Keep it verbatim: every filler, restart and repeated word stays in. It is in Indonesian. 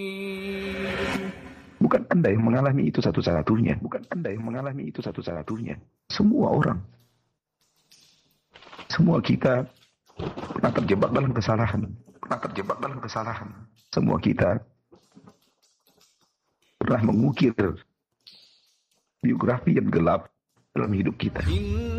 Bukan Anda yang mengalami itu satu-satunya. Bukan Anda yang mengalami itu satu-satunya. Semua orang. Semua kita pernah terjebak dalam kesalahan. Pernah terjebak dalam kesalahan. Semua kita pernah mengukir biografi yang gelap dalam hidup kita.